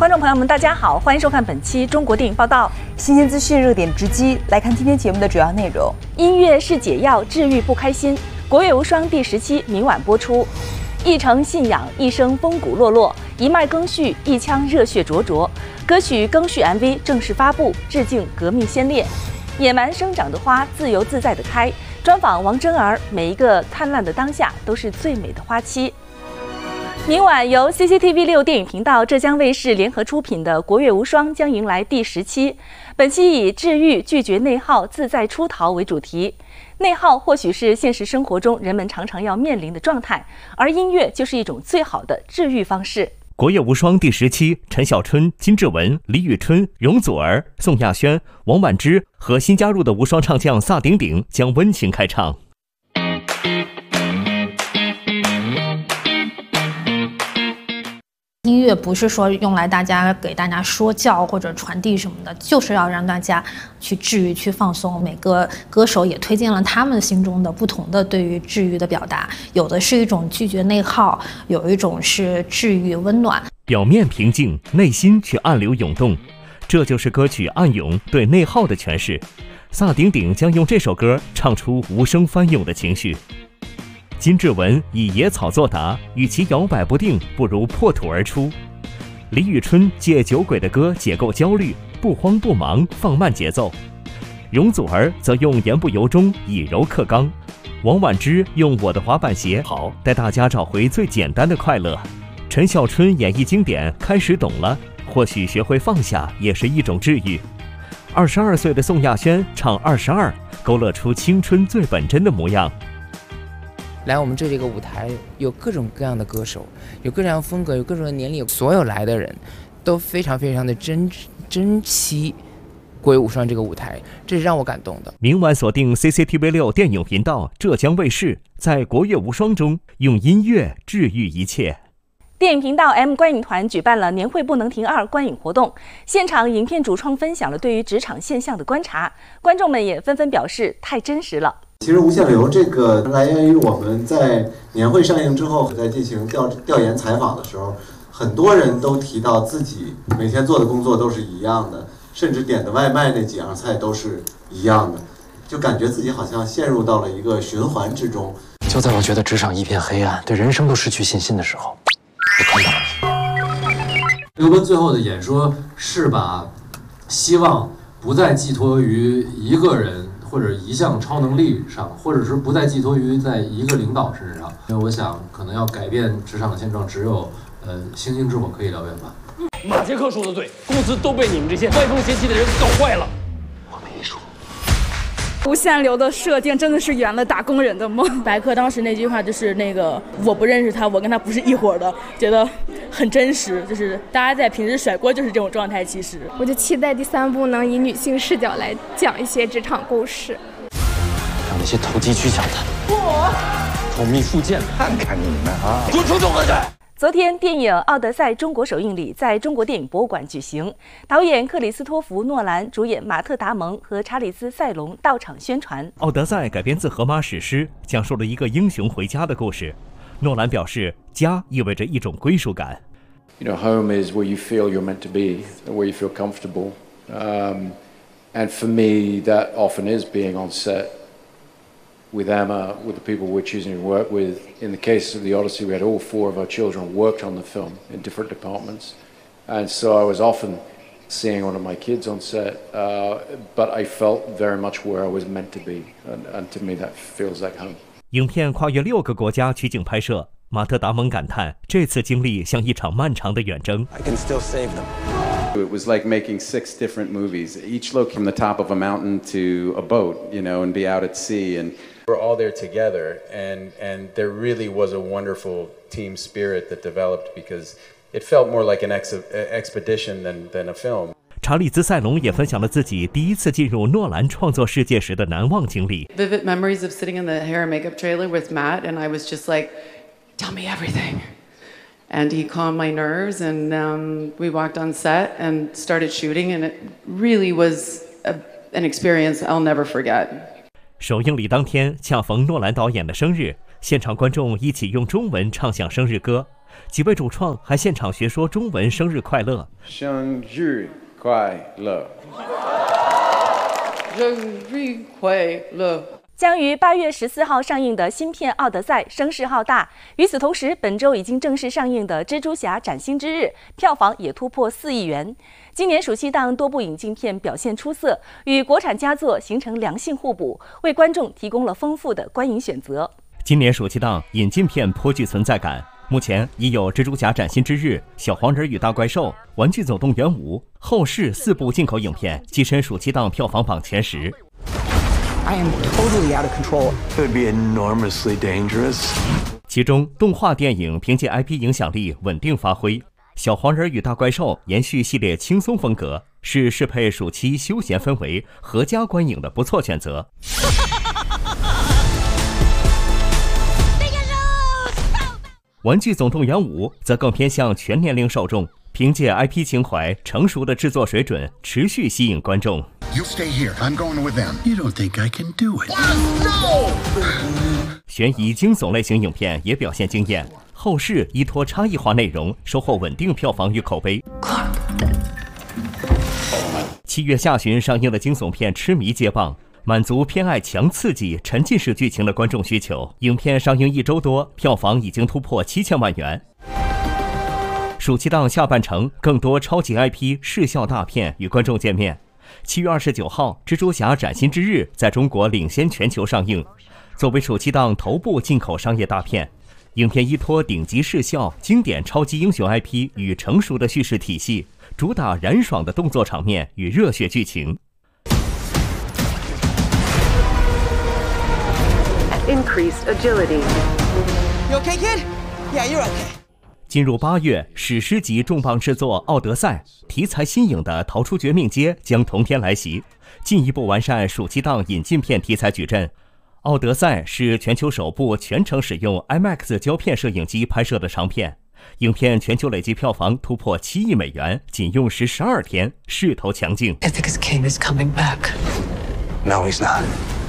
观众朋友们，大家好，欢迎收看本期中国电影报道， 新鲜资讯热点直击，来看今天节目的主要内容。 音乐是解药，治愈不开心。国乐无双第10期明晚播出。一程信仰，一生风骨落落，一脉更续，一腔热血灼灼。歌曲更续 MV 正式发布，致敬革命先烈。野蛮生长的花，自由自在的开。专访王珍儿，每一个灿烂的当下都是最美的花期。明晚由 CCTV6 电影频道、浙江卫视联合出品的《国乐无双》将迎来第10期。本期以治愈、拒绝内耗、自在出逃为主题。内耗或许是现实生活中人们常常要面临的状态，而音乐就是一种最好的治愈方式。 国乐无双第10期，陈小春、金志文、李宇春、容祖儿、宋亚轩、王婉之和新加入的无双唱将萨顶顶将温情开唱。 音乐不是说用来给大家说教或者传递什么的，就是要让大家去治愈、去放松。每个歌手也推荐了他们心中的不同的对于治愈的表达，有的是一种拒绝内耗，有一种是治愈温暖。 表面平静，内心却暗流涌动，这就是歌曲《暗涌》对内耗的诠释。萨顶顶将用这首歌唱出无声翻涌的情绪。金志文以野草作答，与其摇摆不定，不如破土而出。李宇春借酒鬼的歌解构焦虑，不慌不忙，放慢节奏。容祖儿则用言不由衷，以柔克刚。王婉之用我的滑板鞋好，带大家找回最简单的快乐。陈小春演绎经典，开始懂了，或许学会放下也是一种治愈。22岁的宋亚轩唱22，勾勒出青春最本真的模样。 来我们这个舞台有各种各样的歌手，有各种各样的风格，有各种的年龄，所有来的人都非常非常的珍惜国乐无双这个舞台，这是让我感动的。 明晚锁定 CCTV6 电影频道、浙江卫视，在国乐无双中用音乐治愈一切。 电影频道 M 观影团举办了年会不能停2观影活动，现场影片主创分享了对于职场现象的观察，观众们也纷纷表示太真实了。 其实无限流这个来源于我们在年会上映之后，在进行调研采访的时候，很多人都提到自己每天做的工作都是一样的，甚至点的外卖那几样菜都是一样的，就感觉自己好像陷入到了一个循环之中。 就在我觉得职场一片黑暗，对人生都失去信心的时候，我看到了你。 刘奔最后的演说是把希望不再寄托于一个人或者一项超能力上，或者是不再寄托于在一个领导身上，因为我想可能要改变职场现状，只有星星之火可以燎原吧。 马杰克说的对，公司都被你们这些歪风邪气的人搞坏了。 我没说。 无限流的设定真的是圆了打工人的梦。 白客当时那句话就是我不认识他，我跟他不是一伙的，觉得很真实，就是大家在平时甩锅就是这种状态。其实我就期待第3部能以女性视角来讲一些职场故事， 让那些投机取巧的宠蜜附件， 看看你们啊， 滚出中国去！ 昨天，电影《奥德赛》中国首映礼在中国电影博物馆举行，导演克里斯托弗·诺兰、主演马特·达蒙和查理斯·塞隆到场宣传。《 奥德赛》改编自荷马史诗，讲述了一个英雄回家的故事。诺兰表示，家意味着一种归属感。 Home is where you feel you're meant to be, where you feel comfortable. And for me, that often is being on set.With Emma, with the people we're choosing to work with. In the case of the Odyssey, we had all 4 of our children worked on the film in different departments. And so I was often seeing one of my kids on set, but I felt very much where I was meant to be. And to me, that feels like home. 影片跨越6个国家取景拍摄，马特·达蒙感叹，这次经历像一场漫长的远征。 I can still save them.It was like making 6 different movies. Each look from the top of a mountain to a boat, and be out at sea. And we're all there together, and there really was a wonderful team spirit that developed because it felt more like an expedition than a film. 查理兹·塞隆也分享了自己第一次进入诺兰创作世界时的难忘经历。 Vivid memories of sitting in the hair and makeup trailer with Matt, and I was just like, "Tell me everything." And he calmed my nerves, and we walked on set and started shooting, and it really was an experience I'll never forget. 首映礼当天恰逢诺兰导演的生日，现场观众一起用中文唱响生日歌。 几位主创还现场学说中文生日快乐。 生日快乐， 生日快乐。 将于8月14号上映的新片《奥德赛》声势浩大。与此同时，本周已经正式上映的《蜘蛛侠：崭新之日》票房也突破4亿元。今年暑期档多部引进片表现出色，与国产佳作形成良性互补，为观众提供了丰富的观影选择。 今年暑期档引进片颇具存在感，目前已有《蜘蛛侠：崭新之日》、《小黄人与大怪兽》、《玩具总动员5》、《后世》4部进口影片跻身暑期档票房榜前10。 I am totally out of control. Could be enormously dangerous. 其中，动画电影凭借 IP 影响力稳定发挥，《小黄人与大怪兽》延续系列轻松风格，是适配暑期休闲氛围、合家观影的不错选择。玩具总动员5则更偏向全年龄受众，凭借 IP 情怀、成熟的制作水准，持续吸引观众。 You stay here. I'm going with them. You don't think I can do it? No! 悬疑惊悚类型影片也表现惊艳，后世依托差异化内容，收获稳定票房与口碑。7月下旬上映的惊悚片《痴迷》接棒，满足偏爱强刺激、沉浸式剧情的观众需求。影片上映1周多，票房已经突破7000万元。暑期档下半程，更多超级 IP 视效大片与观众见面。7月29号，《蜘蛛侠：崭新之日》在中国领先全球上映。作为暑期档头部进口商业大片，影片依托顶级视效、经典超级英雄 IP 与成熟的叙事体系，主打燃爽的动作场面与热血剧情。 Increased agility. You okay, kid? Yeah, you're okay. 进入8月，史诗级重磅制作《奥德赛》题材新颖的《逃出绝命街》将同天来袭，进一步完善暑期档引进片题材矩阵。《奥德赛》是全球首部全程使用 IMAX 胶片摄影机拍摄的长片，影片全球累计票房突破7亿美元，仅用时12天，势头强劲。 I think his king is coming back. No, he's not.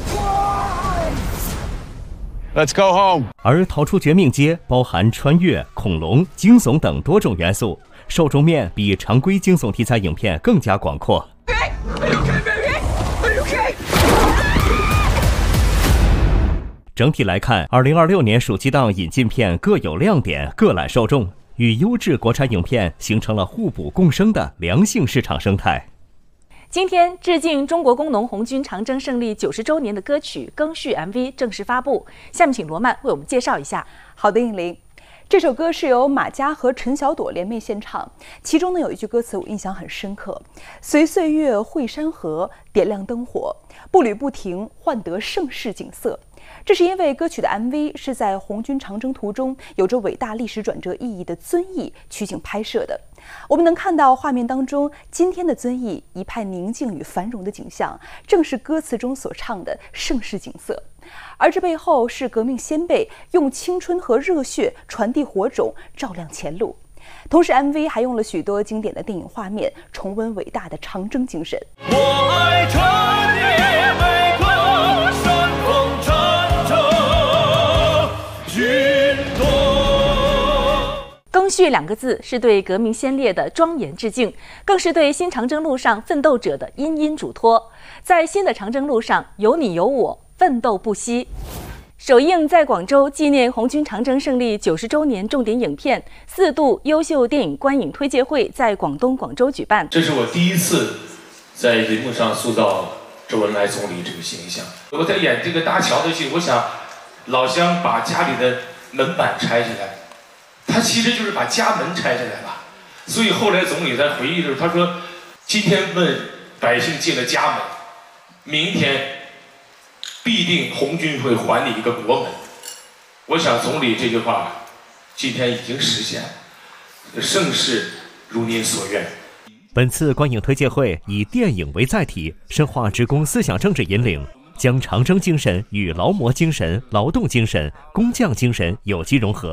Let's go home. 而逃出绝命街包含穿越、恐龙、惊悚等多种元素，受众面比常规惊悚题材影片更加广阔。整体来看，2026年暑期档引进片各有亮点，各揽受众，与优质国产影片形成了互补共生的良性市场生态。 今天，致敬中国工农红军长征胜利90周年的歌曲《更续》MV 正式发布。下面请罗曼为我们介绍一下。 好的，颖玲，这首歌是由马嘉和陈小朵联袂献唱，其中呢有一句歌词我印象很深刻：随岁月绘山河，点亮灯火，步履不停，换得盛世景色。这是因为歌曲的 MV 是在红军长征途中有着伟大历史转折意义的遵义取景拍摄的。我们能看到画面当中今天的遵义一派宁静与繁荣的景象，正是歌词中所唱的盛世景色。而这背后是革命先辈用青春和热血传递火种，照亮前路。同时 MV 还用了许多经典的电影画面，重温伟大的长征精神。 我爱穿越每个山峰战争军多。 更续2个字是对革命先烈的庄严致敬，更是对新长征路上奋斗者的殷殷嘱托。在新的长征路上，有你有我，奋斗不息。首映在广州，纪念红军长征胜利90周年重点影片4度优秀电影观影推介会在广东广州举办。 这是我第一次在荧幕上塑造周恩来总理这个形象。我在演这个搭桥的戏，我想老乡把家里的门板拆下来，他其实就是把家门拆下来了。所以后来总理在回忆的时候，他说：“今天问百姓进了家门，明天必定红军会还你一个国门。”我想总理这句话今天已经实现了，盛世如您所愿。 本次观影推介会以电影为载体，深化职工思想政治引领，将长征精神与劳模精神、劳动精神、工匠精神有机融合。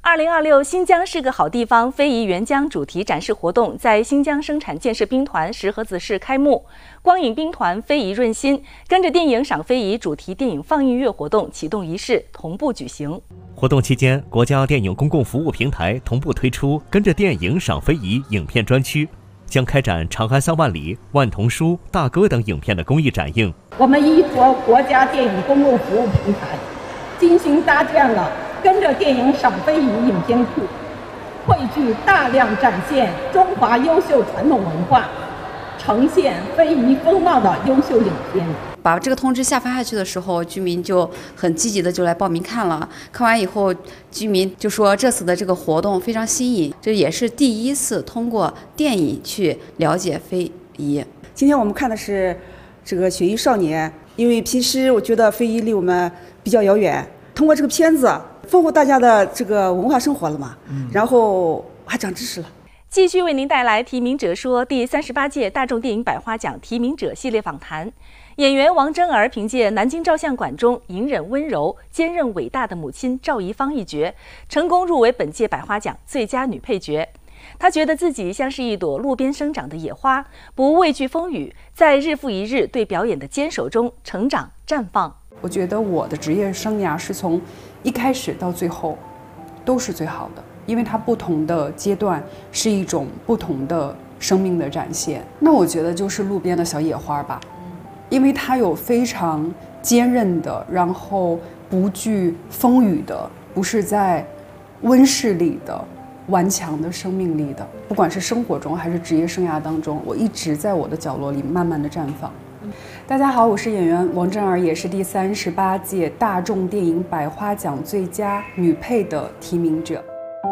2026新疆是个好地方非遗援疆主题展示活动在新疆生产建设兵团石河子市开幕，光影兵团非遗润心跟着电影赏非遗主题电影放映月活动启动仪式同步举行。 活动期间，国家电影公共服务平台同步推出跟着电影赏非遗影片专区，将开展《长安3万里》《万童书》《大哥》等影片的公益展映。 我们依托国家电影公共服务平台，精心搭建了跟着电影赏非遗影片库，汇聚大量展现中华优秀传统文化、呈现非遗风貌的优秀影片。 把这个通知下发下去的时候，居民就很积极的就来报名看了。看完以后，居民就说这次的这个活动非常新颖，这也是第一次通过电影去了解非遗。 今天我们看的是这个《雪域少年》，因为平时我觉得非遗离我们比较遥远，通过这个片子丰富大家的这个文化生活了嘛，然后还长知识了。 继续为您带来提名者说第38届大众电影百花奖提名者系列访谈。演员王铮儿凭借《南京照相馆》中隐忍温柔、坚韧伟大的母亲赵怡芳一角，成功入围本届百花奖最佳女配角。她觉得自己像是一朵路边生长的野花，不畏惧风雨，在日复一日对表演的坚守中成长绽放。 我觉得我的职业生涯是从一开始到最后都是最好的，因为它不同的阶段是一种不同的生命的展现。那我觉得就是路边的小野花吧，因为它有非常坚韧的，然后不惧风雨的，不是在温室里的顽强的生命力的。不管是生活中还是职业生涯当中，我一直在我的角落里慢慢的绽放。大家好，我是演员王铮儿，也是第38届大众电影百花奖最佳女配的提名者。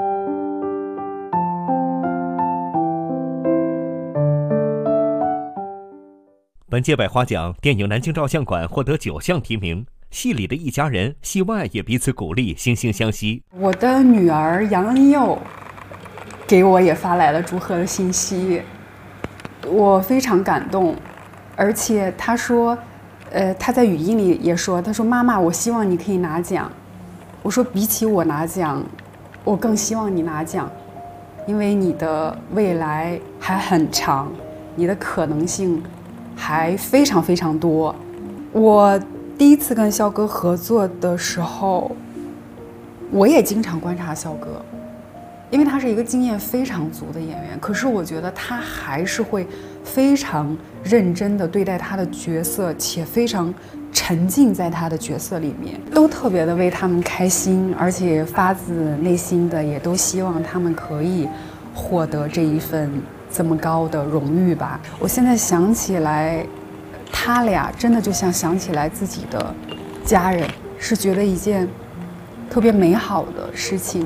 本届百花奖，电影《南京照相馆》获得9项提名，戏里的一家人，戏外也彼此鼓励，惺惺相惜。 我的女儿杨恩佑给我也发来了祝贺的信息，我非常感动。而且他说，他在语音里也说，他说妈妈，我希望你可以拿奖。我说比起我拿奖，我更希望你拿奖，因为你的未来还很长，你的可能性还非常非常多。我第一次跟肖哥合作的时候，我也经常观察肖哥，因为他是一个经验非常足的演员，可是我觉得他还是会非常认真地对待他的角色，且非常沉浸在他的角色里面，都特别的为他们开心，而且发自内心的也都希望他们可以获得这一份这么高的荣誉吧。我现在想起来，他俩真的就像想起来自己的家人，是觉得一件特别美好的事情。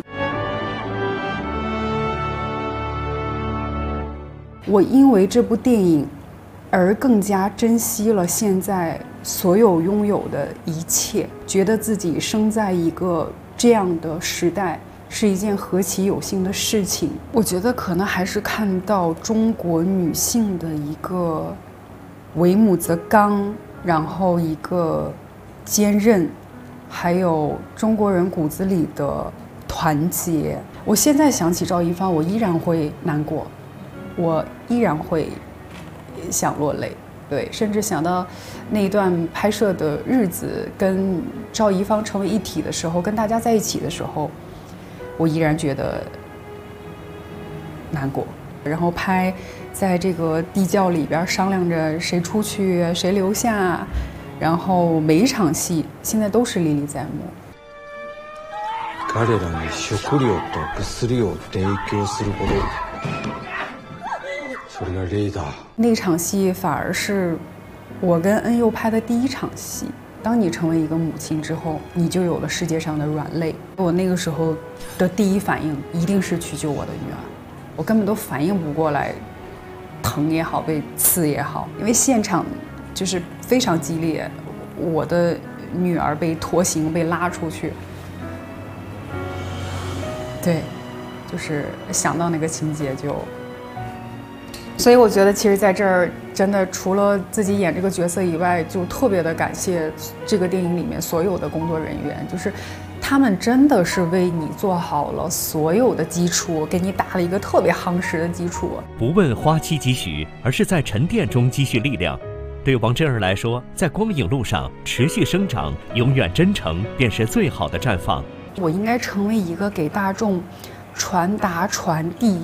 我因为这部电影而更加珍惜了现在所有拥有的一切，觉得自己生在一个这样的时代是一件何其有幸的事情。我觉得可能还是看到中国女性的一个为母则刚，然后一个坚韧，还有中国人骨子里的团结。我现在想起赵一芳，我依然会难过，我依然会想落泪，对，甚至想到那一段拍摄的日子，跟赵一芳成为一体的时候，跟大家在一起的时候，我依然觉得难过。然后拍在这个地窖里边商量着谁出去谁留下，然后每一场戲现在都是历历在目。 彼らに食料と薬を提供すること。 那场戏反而是我跟恩佑拍的第一场戏。当你成为一个母亲之后，你就有了世界上的软肋。我那个时候的第一反应一定是去救我的女儿，我根本都反应不过来，疼也好，被刺也好，因为现场就是非常激烈。我的女儿被拖行，被拉出去，对，就是想到那个情节就。所以我觉得其实在这儿真的除了自己演这个角色以外，就特别的感谢这个电影里面所有的工作人员，就是他们真的是为你做好了所有的基础，给你打了一个特别夯实的基础。 不问花期几许，而是在沉淀中积蓄力量。对王真儿来说，在光影路上持续生长，永远真诚便是最好的绽放。 我应该成为一个给大众传达、传递